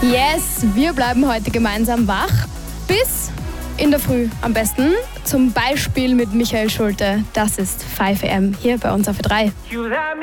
Yes, wir bleiben heute gemeinsam wach. Bis in der Früh am besten. Zum Beispiel mit Michael Schulte. Das ist 5 AM hier bei uns auf 3.